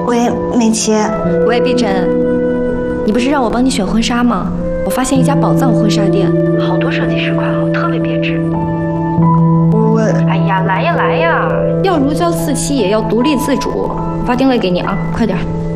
喂，美琪。 喂，碧晨，你不是让我帮你选婚纱吗？我发现一家宝藏婚纱店，好多设计师款哦，特别别致。哎呀，来呀来呀！要如胶似漆，也要独立自主。发定位给你啊，快点。